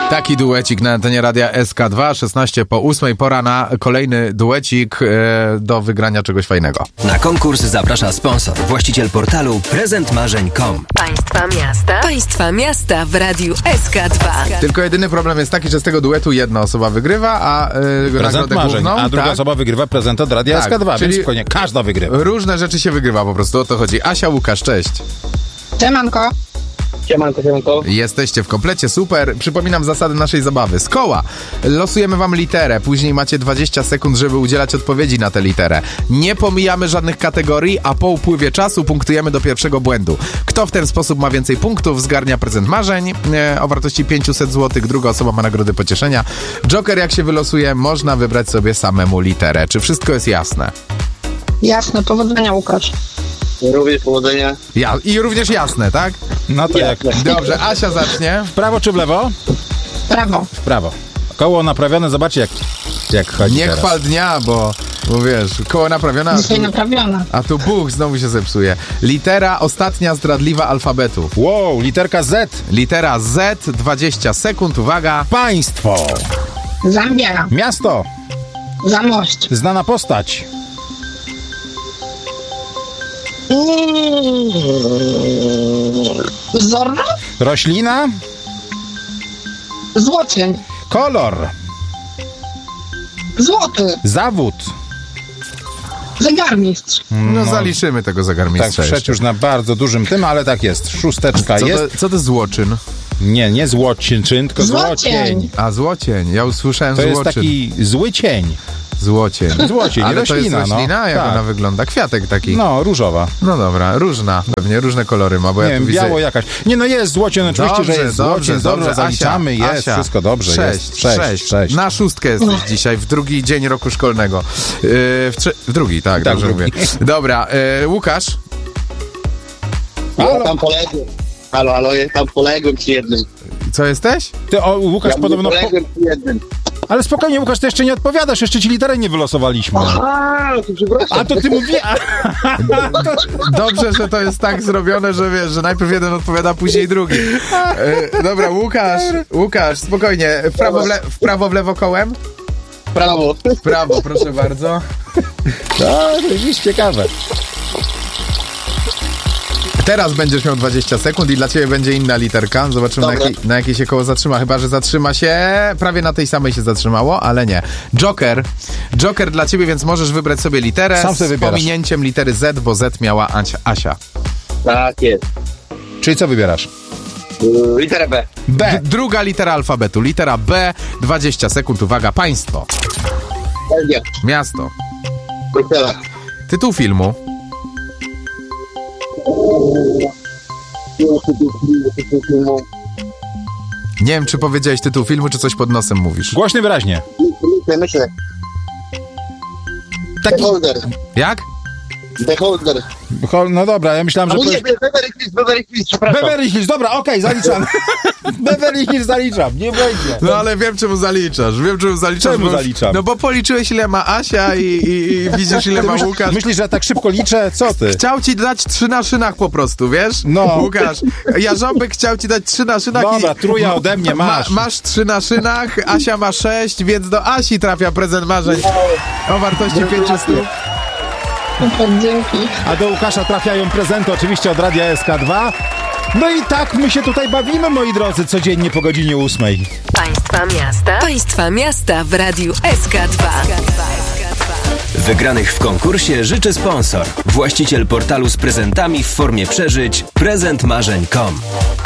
Taki duecik na antenie radia SK2, 16 po 8, pora na kolejny duecik do wygrania czegoś fajnego. Na konkurs zaprasza sponsor, właściciel portalu prezentmarzeń.com. Państwa miasta w radiu SK2. Tylko jedyny problem jest taki, że z tego duetu jedna osoba wygrywa, a nagrodę główną, a druga osoba wygrywa prezent od radia SK2, czyli więc nie każda wygrywa. Różne rzeczy się wygrywa po prostu, o to chodzi. Asia, Łukasz, cześć. Siemanko. Siemanko. Jesteście w komplecie, super. Przypominam zasady naszej zabawy. Z koła losujemy wam literę, później macie 20 sekund, żeby udzielać odpowiedzi na tę literę. Nie pomijamy żadnych kategorii, a po upływie czasu punktujemy do pierwszego błędu. Kto w ten sposób ma więcej punktów, zgarnia prezent marzeń o wartości 500 zł, druga osoba ma nagrody pocieszenia. Joker, jak się wylosuje, można wybrać sobie samemu literę. Czy wszystko jest jasne? Jasne, powodzenia, Łukasz. Również powodzenia. I również jasne, tak? No to jak? Dobrze, Asia zacznie. W prawo czy w lewo? Brawo. W prawo. Koło naprawione, zobaczcie jak chodzi Nie teraz. chwal dnia, bo wiesz, koło naprawione, Dzisiaj naprawiona. a tu Bóg znowu się zepsuje. Litera ostatnia zdradliwa alfabetu. Wow, literka Z. Litera Z, 20 sekund, uwaga. Państwo. Zambia. Miasto. Zamość. Znana postać. Zorro. Roślina. Złocień. Kolor. Złoty. Zawód. Zegarmistrz. No zaliczymy tego Tak, zegarmistrza wszedł jeszcze. już na bardzo dużym tym, ale tak jest. Szósteczka jest. Co to złoczyn? Nie złocień, tylko złocień. A, złocień. Ja usłyszałem To jest złoczyn. taki zły cień. Złocień. Złocień, Ale roślina, to jest roślina? no. Jak Tak. ona wygląda? Kwiatek taki. No, różowa. No dobra, różna. Pewnie różne kolory ma, bo Nie ja tu wiem, widzę... biało jakaś. Nie, no jest złocień, oczywiście, że jest złocień. Dobrze, zaliczamy, Asia, jest, Asia. wszystko dobrze. Sześć. Na szóstkę jesteś dzisiaj, w drugi dzień roku szkolnego. W drugi, tak, dobrze drugi. mówię. Dobra, Łukasz? Ja tam poległem. Halo, ja tam poległem przy jednym. Co jesteś? Ty, Łukasz, Ja podobno... poległem przy jednym. Ale spokojnie, Łukasz, ty jeszcze nie odpowiadasz, jeszcze ci literę nie wylosowaliśmy. To przepraszam. A to ty mówię... Dobrze, że to jest tak zrobione, że wiesz, że najpierw jeden odpowiada, później drugi. Dobra, Łukasz, spokojnie. W prawo, w lewo kołem? Brawo. W prawo, proszę bardzo. To jest ciekawe. Teraz będziesz miał 20 sekund i dla ciebie będzie inna literka. Zobaczymy, na jakiej się koło zatrzyma. Chyba że zatrzyma się... Prawie na tej samej się zatrzymało, ale nie. Joker dla ciebie, więc możesz wybrać sobie literę Sam sobie z wybierasz. pominięciem litery Z, bo Z miała Asia. Tak jest. Czyli co wybierasz? Literę B. B. Druga litera alfabetu. Litera B, 20 sekund. Uwaga, państwo. Belgia. Miasto. Bruksela. Tytuł filmu. Nie wiem, czy powiedziałeś tytuł filmu, czy coś pod nosem mówisz. Głośny wyraźnie. Myślę. Taki... Beholder. Jak? Beholder. No dobra, ja myślałem, że... Beverly Hills, przepraszam. Beverly Hills, dobra, okej, zaliczam. Beverly Hills zaliczam, nie będzie. No ale wiem, czemu zaliczasz. Czemu zaliczam? No bo policzyłeś, ile ma Asia i widzisz, ile ma Łukasz. Myślisz, że ja tak szybko liczę? Co ty? Chciał ci dać 3 na szynach po prostu, wiesz? No. Łukasz, Jarząbek chciał ci dać 3 na szynach. Dobra, truja ode mnie masz. Masz 3 na szynach, Asia ma 6, więc do Asi trafia prezent marzeń o wartości 500. Super, dzięki. A do Łukasza trafiają prezenty oczywiście od Radia SK2. No i tak my się tutaj bawimy, moi drodzy, codziennie po godzinie 8. Państwa miasta w radiu SK2. Wygranych w konkursie życzy sponsor, właściciel portalu z prezentami w formie przeżyć prezentmarzeń.com.